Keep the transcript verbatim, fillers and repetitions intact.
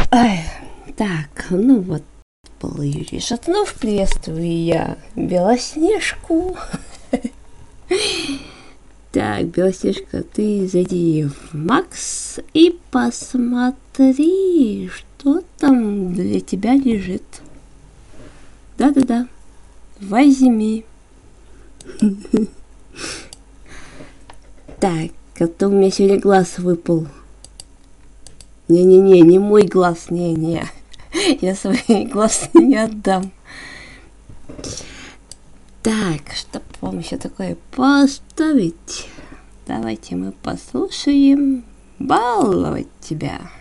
Ай, так, ну вот, был Юрий Шатунов, приветствую я Белоснежку. Так, Белоснежка, ты зайди в Макс и посмотри, что там для тебя лежит. Да-да-да, возьми. Так, а то у меня сегодня глаз выпал. Не-не-не, не мой глаз, не-не. Я свой глаз не отдам. Так, что вам еще такое поставить? Давайте мы послушаем «Баловать тебя».